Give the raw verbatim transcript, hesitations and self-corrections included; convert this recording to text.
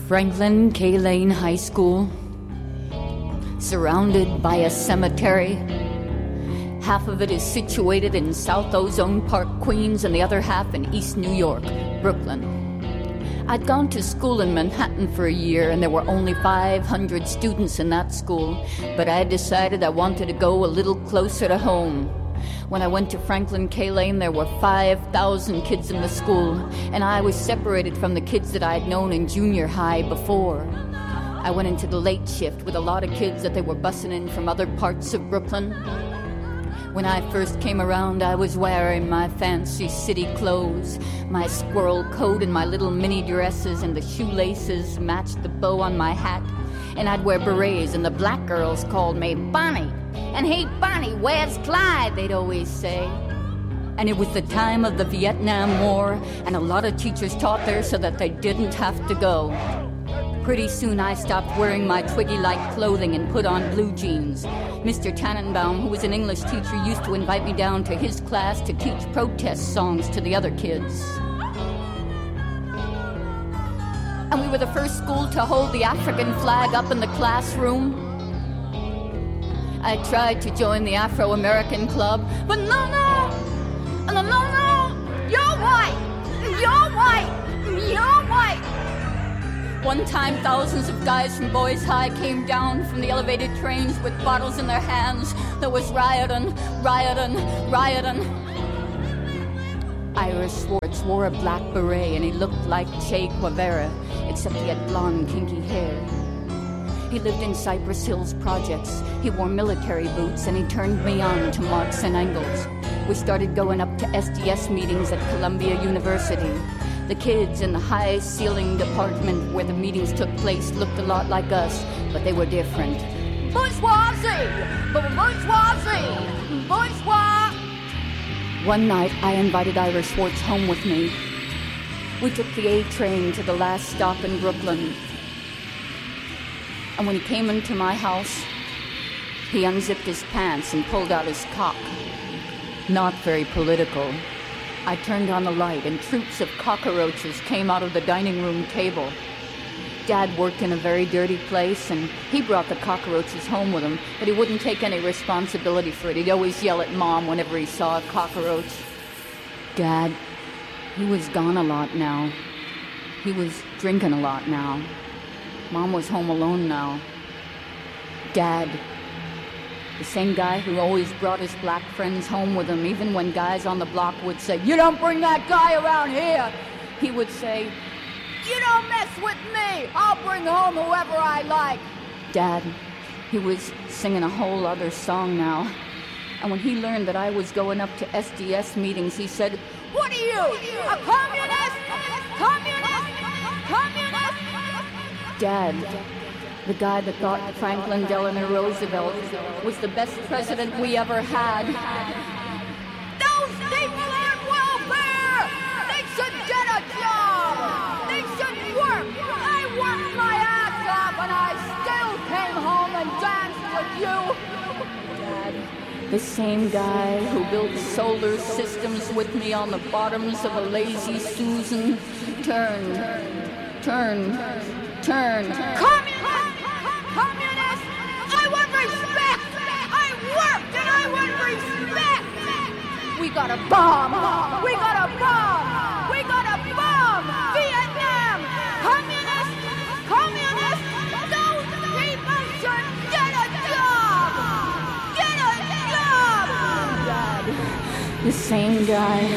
Franklin K. Lane High School, surrounded by a cemetery. Half of it is situated in South Ozone Park, Queens, and the other half in East New York, Brooklyn. I'd gone to school in Manhattan for a year, and there were only five hundred students in that school, but I had decided I wanted to go a little closer to home. When I went to Franklin K. Lane, there were five thousand kids in the school, and I was separated from the kids that I had known in junior high before. I went into the late shift with a lot of kids that they were bussing in from other parts of Brooklyn. When I first came around, I was wearing my fancy city clothes. My squirrel coat and my little mini dresses, and the shoelaces matched the bow on my hat. And I'd wear berets, and the black girls called me Bonnie. And hey, Bonnie, where's Clyde, they'd always say. And it was the time of the Vietnam War, and a lot of teachers taught there so that they didn't have to go. Pretty soon I stopped wearing my Twiggy-like clothing and put on blue jeans. Mister Tannenbaum, who was an English teacher, used to invite me down to his class to teach protest songs to the other kids. And we were the first school to hold the African flag up in the classroom. I tried to join the Afro-American Club, but no, no, no, no, no, you're white, you're white, you're white. One time, thousands of guys from Boys High came down from the elevated trains with bottles in their hands. There was riotin', riotin', riotin'. Ira Schwartz wore a black beret, and he looked like Che Guevara, except he had blonde, kinky hair. He lived in Cypress Hills projects. He wore military boots, and he turned me on to Marx and Engels. We started going up to S D S meetings at Columbia University. The kids in the high-ceiling department where the meetings took place looked a lot like us, but they were different. Bourgeoisie! Bourgeoisie! Bourgeois! One night, I invited Ira Schwartz home with me. We took the A train to the last stop in Brooklyn. And when he came into my house, he unzipped his pants and pulled out his cock. Not very political. I turned on the light, and troops of cockroaches came out of the dining room table. Dad worked in a very dirty place, and he brought the cockroaches home with him, but he wouldn't take any responsibility for it. He'd always yell at Mom whenever he saw a cockroach. Dad, he was gone a lot now. He was drinking a lot now. Mom was home alone now. Dad, the same guy who always brought his black friends home with him, even when guys on the block would say, "You don't bring that guy around here," he would say, "You don't mess with me. I'll bring home whoever I like." Dad, he was singing a whole other song now. And when he learned that I was going up to S D S meetings, he said, "What are you, a communist? Communist? Communist?" Dad, the guy that thought Franklin Delano Roosevelt was the best president we ever had. Those people on welfare! They should get a job! They should work! I worked my ass off, and I still came home and danced with you! Dad, the same guy who built solar systems with me on the bottoms of a lazy Susan, turned, turned, turned. Communist! Communist! I want respect! I worked and I want respect! We got a bomb! We got a bomb! We got a bomb! Vietnam! Communist! Communist! Those people should get a job! Get a job! God, the same guy